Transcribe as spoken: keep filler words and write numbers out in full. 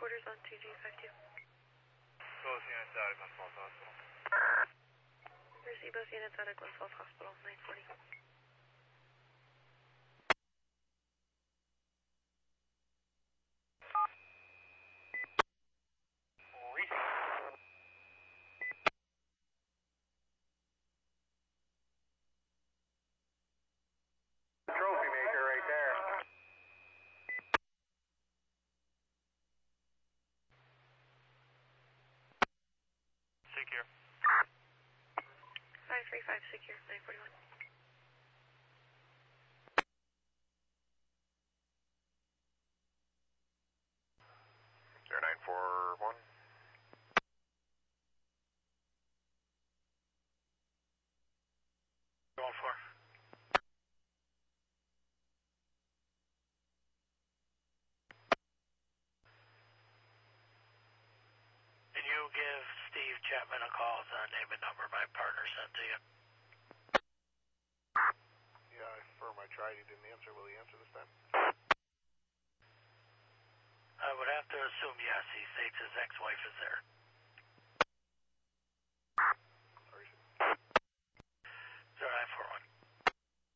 quarters on two G five two. Both units out of Glens Falls Hospital. Receive both units out of Glens Falls Hospital, nine forty. Trophy maker right there. Secure. five three five secure, nine forty-one. zero nine four one. Going for. Can you give Steve Chapman a call? It's a name and number my partner sent to you. Yeah, I affirm I tried. He didn't answer. Will he answer this time? I would have to assume yes. He states his ex-wife is there.